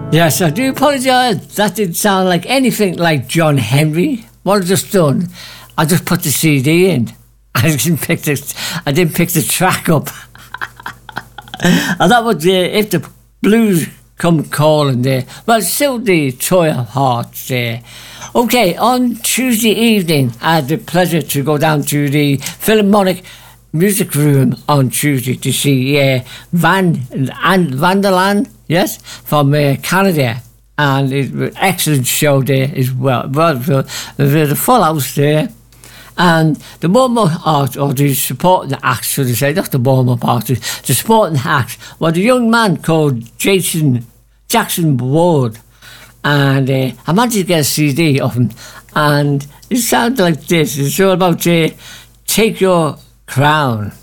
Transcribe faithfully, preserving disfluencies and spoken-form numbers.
Yes, I do apologise. That didn't sound like anything like John Henry. What I just done, I just put the C D in. I didn't pick the, I didn't pick the track up. And that was uh, If the Blues Come Calling there. Well, still the Toy of Hearts there. Okay, on Tuesday evening, I had the pleasure to go down to the Philharmonic Music Room on Tuesday to see uh, Van and Vanderland, yes, from uh, Canada, and it was an excellent show there as well. Well, there's a full house there, and the warm-up art, or the supporting acts, should I say, not the warm-up art, the supporting acts, was a young man called Jason Jackson Ward, and uh, I managed to get a C D of him, and it sounded like this. It's all about uh, Take Your Crown.